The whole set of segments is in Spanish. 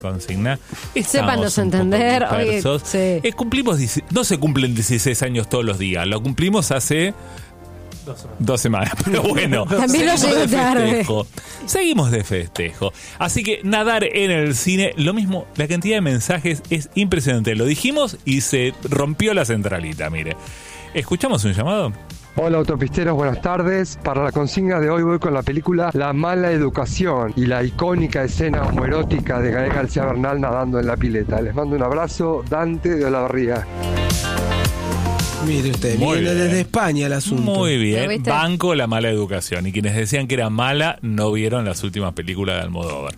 consigna. Sépanos entender. Oye, sí. No se cumplen 16 años todos los días, lo cumplimos hace 2 semanas, pero bueno. También lo llego tarde. Seguimos de festejo. Así que nadar en el cine, lo mismo, la cantidad de mensajes es impresionante. Lo dijimos y se rompió la centralita, mire. ¿Escuchamos un llamado? Hola autopisteros, buenas tardes. Para la consigna de hoy voy con la película La mala educación y la icónica escena homoerótica de Gael García Bernal nadando en la pileta. Les mando un abrazo, Dante de Olavarría. Mire usted, viene desde España el asunto. Muy bien, banco La mala educación. Y quienes decían que era mala no vieron las últimas películas de Almodóvar.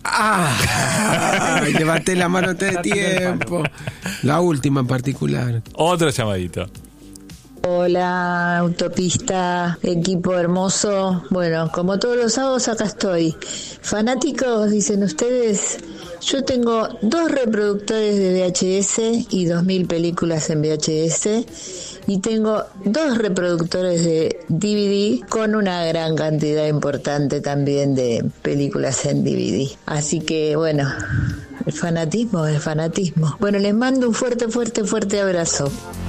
Levanté la mano antes de tiempo. La última en particular. Otro llamadito. Hola, autopista, equipo hermoso. Bueno, como todos los sábados acá estoy. Fanáticos, dicen ustedes. Yo tengo 2 reproductores de VHS y 2000 películas en VHS. Y tengo 2 reproductores de DVD con una gran cantidad importante también de películas en DVD. Así que, bueno, el fanatismo es fanatismo. Bueno, les mando un fuerte abrazo.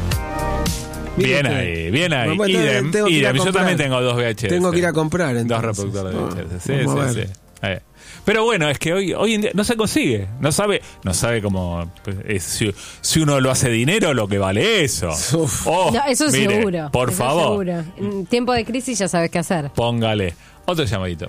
Bien ahí. Bueno, idem. Yo también tengo 2 VHS. Tengo que ir a comprar entonces. 2 reproductores de VHS. Sí. Pero bueno, es que hoy en día no se consigue. No sabe cómo si uno lo hace dinero, lo que vale eso. No, eso mire, seguro. Por eso favor. Seguro. En tiempo de crisis ya sabes qué hacer. Póngale. Otro llamadito.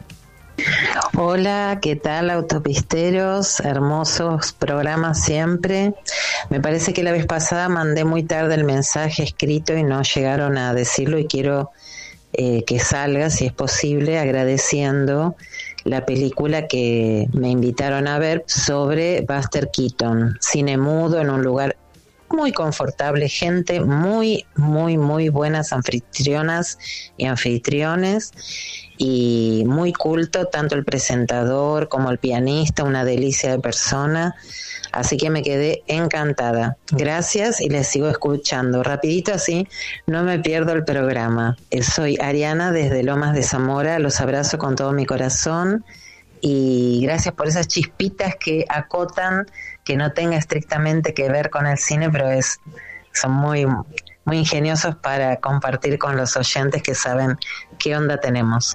Hola, ¿qué tal autopisteros? Hermosos programas siempre. Me parece que la vez pasada mandé muy tarde el mensaje escrito y no llegaron a decirlo y quiero que salga, si es posible, agradeciendo la película que me invitaron a ver sobre Buster Keaton, cine mudo en un lugar muy confortable, gente muy buenas anfitrionas y anfitriones, y muy culto, tanto el presentador como el pianista, una delicia de persona, así que me quedé encantada. Gracias y les sigo escuchando. Rapidito así, no me pierdo el programa. Soy Ariana desde Lomas de Zamora, los abrazo con todo mi corazón y gracias por esas chispitas que acotan, que no tenga estrictamente que ver con el cine, pero son muy ingeniosos para compartir con los oyentes que saben qué onda tenemos.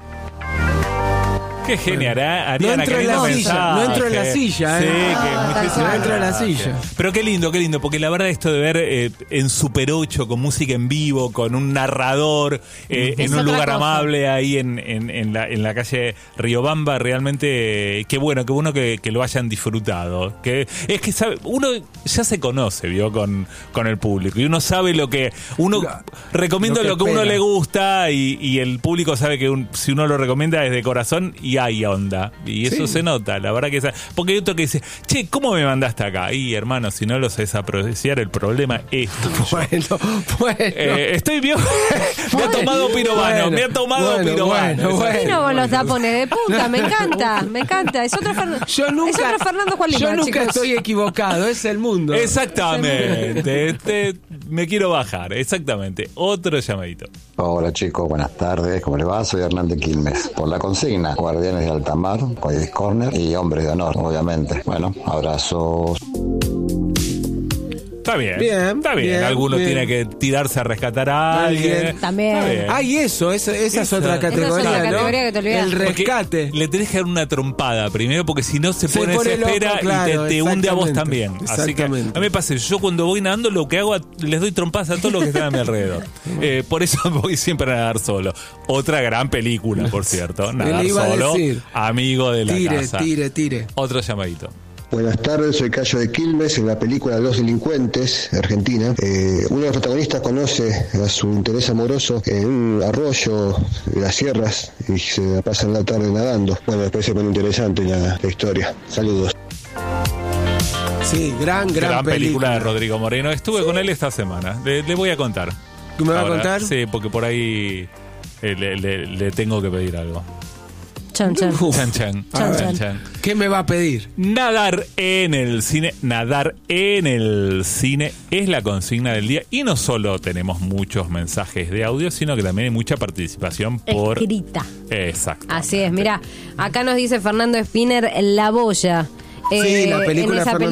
Qué genial, Ariana. No entro en la silla, no entro en la silla. Sí, no entro en la silla. Pero qué lindo, porque la verdad esto de ver en Super 8 con música en vivo, con un narrador, en un lugar amable ahí en la calle Riobamba, realmente qué bueno que lo hayan disfrutado. Que es que uno ya se conoce, vio, con el público, y uno sabe lo que uno recomienda, lo que uno le gusta, y el público sabe que si uno lo recomienda es de corazón y hay onda, y eso se nota, la verdad que porque hay otro que dice, che, ¿cómo me mandaste acá? Y hermano, si no lo sabes apreciar, el problema es tuyo. Bueno. Estoy bien. Me ha tomado pirobano. Vino con los tapones de punta, me encanta. Es otro Fernando Juan Lima, yo nunca chicos. estoy equivocado, es el mundo. Exactamente. Me quiero bajar, exactamente. Otro llamadito. Hola chicos, buenas tardes, ¿cómo les va? Soy Hernández Quilmes. Por la consigna, Guardianes de Altamar, Quiet Corner y Hombres de Honor, obviamente. Bueno, abrazos. Está bien. Alguno tiene que tirarse a rescatar a alguien. También. Esa es otra categoría, ¿no? Que te olvidas. El rescate. Porque le tenés que dar una trompada primero, porque si no se pone desespera, loco, claro, y te hunde a vos también. Así que a mí me pasa, yo cuando voy nadando lo que hago, les doy trompadas a todos los que están a mi alrededor. Por eso voy siempre a nadar solo. Otra gran película, por cierto. Nadar solo, amigo de la casa. Tire. Otro llamadito. Buenas tardes, soy Cayo de Quilmes. En la película Los Delincuentes, Argentina, uno de los protagonistas conoce a su interés amoroso en un arroyo de las sierras y se pasan la tarde nadando. Bueno, después se pone interesante la historia. Saludos. Sí, gran película de Rodrigo Moreno. Estuve con él esta semana. Le voy a contar. ¿Me va a contar? Sí, porque por ahí le tengo que pedir algo. Chan. ¿Qué me va a pedir? Nadar en el cine es la consigna del día, y no solo tenemos muchos mensajes de audio, sino que también hay mucha participación por escrita. Exacto. Así es, mirá, acá nos dice Fernando Spinner, La Boya. Sí, la película en esa Fernando